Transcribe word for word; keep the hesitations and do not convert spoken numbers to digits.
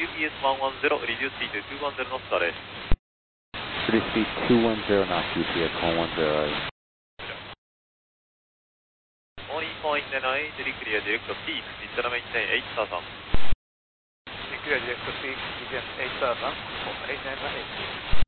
U P S one one zero, reduce speed to two one zero knots です。 Reduce speed two one zero knots, U P S one one zero. Morning point nine eight, clear direct peak, descend maintain eight thousand. Clear direct peak, descend eight thousand, eight nine eight.